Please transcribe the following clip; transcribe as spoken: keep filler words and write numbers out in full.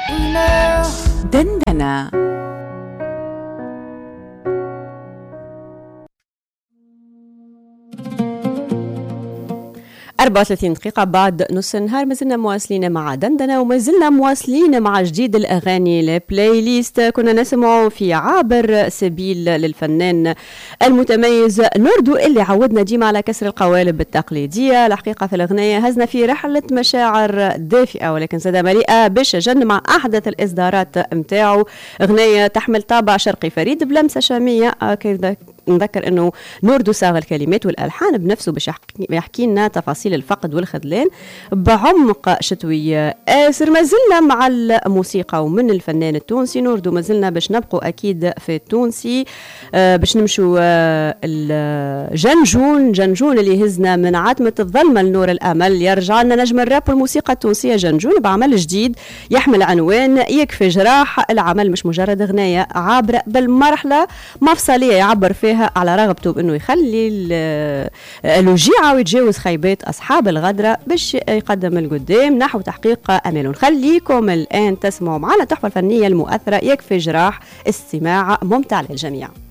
دندنة. أربعة وثلاثين دقيقة بعد نص النهار، مازلنا مواصلين مع دندنة ومازلنا مواصلين مع جديد الأغاني البلاي ليست. كنا نسمعوا في عابر سبيل للفنان المتميز نوردو اللي عودنا ديما على كسر القوالب التقليدية. الحقيقة في الأغنية هزنا في رحلة مشاعر دافئة ولكن زاد مليئة بالشجن مع أحدث الإصدارات متاعو. أغنية تحمل طابع شرقي فريد بلمسة شامية. نذكر انه نوردو صاغ الكلمات والالحان بنفسه باش يحكي لنا تفاصيل الفقد والخذلان بعمق شتوي آسر. ما زلنا مع الموسيقى ومن الفنان التونسي نوردو، ما زلنا باش نبقوا اكيد في التونسي. آه باش نمشوا آه الجنجون جنجون اللي هزنا من عتمة الظلمة لنور الامل. يرجع لنا نجم الراب والموسيقى التونسية جنجون بعمل جديد يحمل عنوان يكفي جراح. العمل مش مجرد اغنية عابرة بل مرحلة مفصلية يعبر فيها على رغبته بأنه يخلي الوجيعة ويتجاوز خيبات أصحاب الغدرة باش يقدم القدام نحو تحقيق أمله. نخليكم الآن تسمعوا معنا تحفة فنية المؤثرة يكفي جراح. استماع ممتع للجميع.